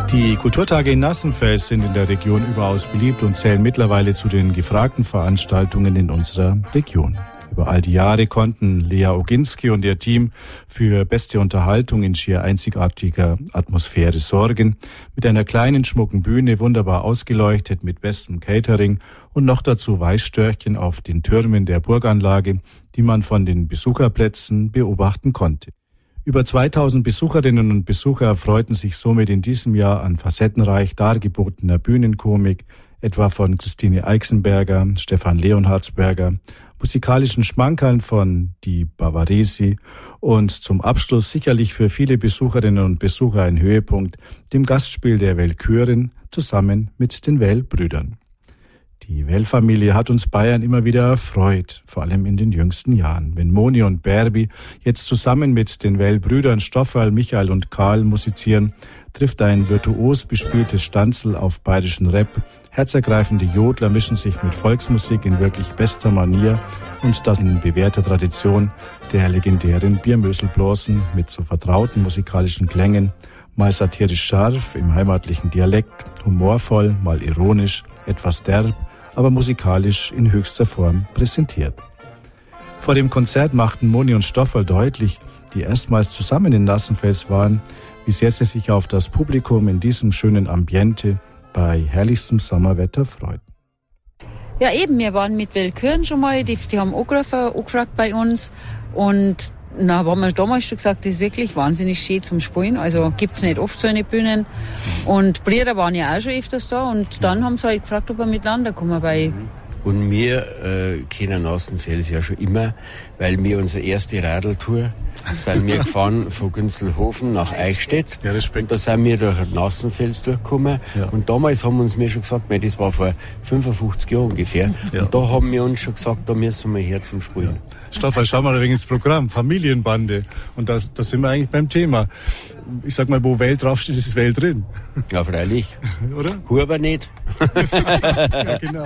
Die Kulturtage in Nassenfels sind in der Region überaus beliebt und zählen mittlerweile zu den gefragten Veranstaltungen in unserer Region. Über all die Jahre konnten Lea Oginski und ihr Team für beste Unterhaltung in schier einzigartiger Atmosphäre sorgen. Mit einer kleinen, schmucken Bühne, wunderbar ausgeleuchtet mit bestem Catering und noch dazu Weißstörchen auf den Türmen der Burganlage, die man von den Besucherplätzen beobachten konnte. Über 2000 Besucherinnen und Besucher erfreuten sich somit in diesem Jahr an facettenreich dargebotener Bühnenkomik, etwa von Christine Eichsenberger, Stefan Leonhardsberger, musikalischen Schmankerln von Die Bavaresi und zum Abschluss sicherlich für viele Besucherinnen und Besucher ein Höhepunkt, dem Gastspiel der Wellchörin zusammen mit den Well-Brüdern. Die Well-Familie hat uns Bayern immer wieder erfreut, vor allem in den jüngsten Jahren. Wenn Moni und Bärbi jetzt zusammen mit den Well-Brüdern Stoffel, Michael und Karl musizieren, trifft ein virtuos bespieltes Stanzel auf bayerischen Rap. Herzergreifende Jodler mischen sich mit Volksmusik in wirklich bester Manier und das in bewährter Tradition der legendären Biermöselblasen mit so vertrauten musikalischen Klängen, mal satirisch scharf im heimatlichen Dialekt, humorvoll, mal ironisch, etwas derb, aber musikalisch in höchster Form präsentiert. Vor dem Konzert machten Moni und Stoffel deutlich, die erstmals zusammen in Nassenfels waren, wie sehr sie sich auf das Publikum in diesem schönen Ambiente bei herrlichstem Sommerwetter freuten. Ja eben, wir waren mit Wellchörin schon mal, die haben angefragt bei uns und na, haben wir damals schon gesagt, das ist wirklich wahnsinnig schön zum Spielen, also gibt's nicht oft so eine Bühnen und Brüder waren ja auch schon öfters da und dann haben sie halt gefragt, ob wir miteinander kommen bei. Und wir kennen Nassenfels ja schon immer, weil wir unsere erste Radltour sind wir gefahren von Günzelhofen nach Eichstätt. Ja, Respekt. Da sind wir durch Nassenfels durchgekommen. Ja. Und damals haben uns mir schon gesagt, das war vor 55 Jahren ungefähr. Ja. Und da haben wir uns schon gesagt, da müssen wir her zum Spielen. Ja. Stoffel, schau mal wegen ins Programm, Familienbande. Und da sind wir eigentlich beim Thema. Ich sag mal, wo Well draufsteht, ist Well drin. Ja, freilich. Oder? Huber nicht. Ja, genau.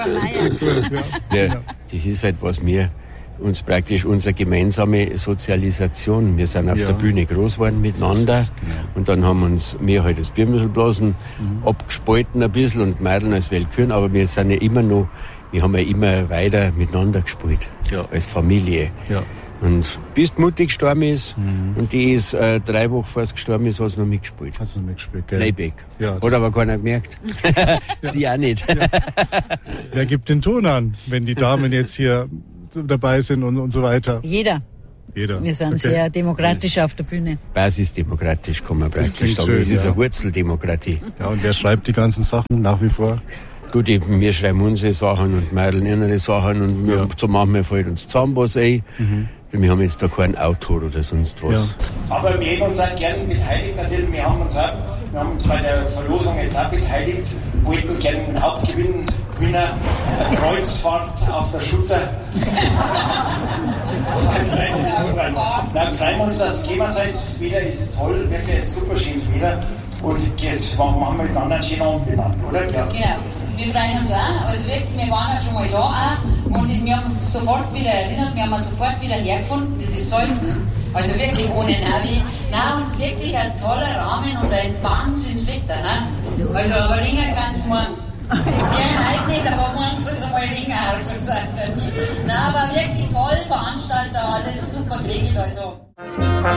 Ja, das ist halt, was wir uns praktisch unsere gemeinsame Sozialisation. Wir sind auf der Bühne groß geworden miteinander und dann haben wir halt das Biermüsselblasen abgespalten ein bisschen und Mädeln als Wellchörin, aber wir sind ja immer noch, wir haben ja immer weiter miteinander gespielt, als Familie. Ja. Und bis die Mutti gestorben ist und die ist 3 Wochen vor sie gestorben ist, hat sie noch mitgespielt. Hat sie noch mitgespielt, gell? Playback. Ja, hat aber keiner gemerkt. Sie auch nicht. Ja. Wer gibt den Ton an, wenn die Damen jetzt hier dabei sind und so weiter? Jeder. Wir sind sehr demokratisch auf der Bühne. Basisdemokratisch kann man praktisch sagen. Es ist eine Wurzeldemokratie. Ja, und wer schreibt die ganzen Sachen nach wie vor? Gut, wir schreiben unsere Sachen und Mädeln ihre Sachen und so manchmal fällt uns zusammen was ein. Wir haben jetzt da keinen Autor oder sonst was. Ja. Aber wir hätten uns auch gerne beteiligt. Natürlich, wir haben uns bei der Verlosung jetzt auch beteiligt. Wollten gerne einen Hauptgewinner, eine Kreuzfahrt auf der Schutter. Dann freuen wir uns, dass ihr gekommen seid. Das Wetter ist toll, wirklich super schönes Wetter. Und jetzt machen wir den anderen schönen Abend benannt, oder? Ja. Genau. Wir freuen uns auch. Also wirklich, wir waren ja schon mal da auch. Und wir haben uns sofort wieder erinnert, wir haben uns sofort wieder hergefunden. Das ist selten. Also wirklich ohne Navi. Nein, und wirklich ein toller Rahmen und ein Wahnsinnswetter. Ne? Also, aber länger kann es morgen. Gerne halt nicht, aber morgen soll es einmal länger, Gott sei Dank. Nein, aber wirklich toll, Veranstalter, alles super geregelt. Also.